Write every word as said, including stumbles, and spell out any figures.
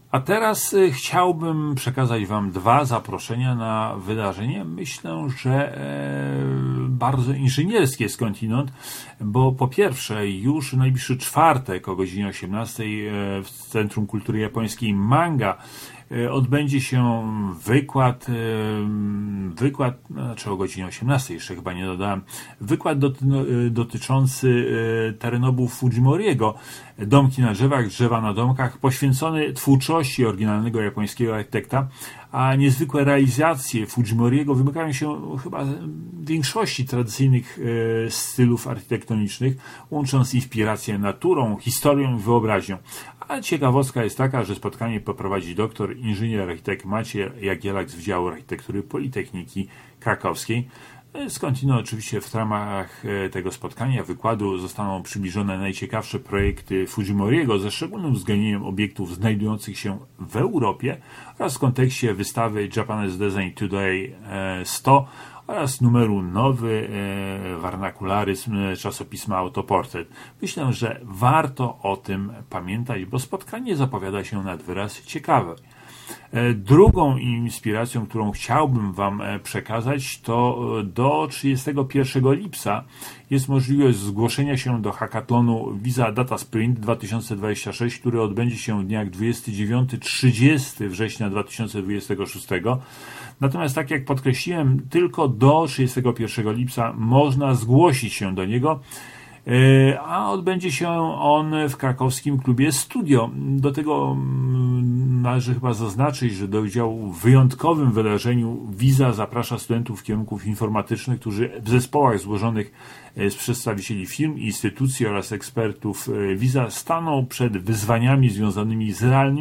A teraz y, chciałbym przekazać Wam dwa zaproszenia na wydarzenie. Myślę, że e, bardzo inżynierskie skądinąd, bo po pierwsze już w najbliższy czwartek o godzinie osiemnastej e, w Centrum Kultury Japońskiej Manga e, odbędzie się wykład, e, wykład, znaczy o godzinie osiemnastej, jeszcze chyba nie dodałem, wykład doty, dotyczący e, Terenobu Fujimoriego, Domki na drzewach, drzewa na domkach, poświęcony twórczości oryginalnego japońskiego architekta, a niezwykłe realizacje Fujimoriego wymykają się chyba większości tradycyjnych e, stylów architektonicznych, łącząc inspirację naturą, historią i wyobraźnią. A ciekawostka jest taka, że spotkanie poprowadzi doktor, inżynier, architekt Maciej Jagielak z Wydziału Architektury Politechniki Krakowskiej. Skądinąd oczywiście w ramach tego spotkania, wykładu zostaną przybliżone najciekawsze projekty Fujimoriego ze szczególnym uwzględnieniem obiektów znajdujących się w Europie oraz w kontekście wystawy Japanese Design Today sto oraz numeru nowy Warnakularyzm czasopisma Autoportret. Myślę, że warto o tym pamiętać, bo spotkanie zapowiada się nad wyraz ciekawe. Drugą inspiracją, którą chciałbym Wam przekazać, to do trzydziestego pierwszego lipca jest możliwość zgłoszenia się do hackathonu Visa Data Sprint dwa tysiące dwudziesty szósty, który odbędzie się w dniach dwudziestego dziewiątego do trzydziestego września dwa tysiące dwudziestego szóstego. Natomiast, tak jak podkreśliłem, tylko do trzydziestego pierwszego lipca można zgłosić się do niego, a odbędzie się on w krakowskim klubie Studio. Do tego należy chyba zaznaczyć, że do udziału w wyjątkowym wydarzeniu Visa zaprasza studentów kierunków informatycznych, którzy w zespołach złożonych z przedstawicieli firm, instytucji oraz ekspertów Visa staną przed wyzwaniami związanymi z realnymi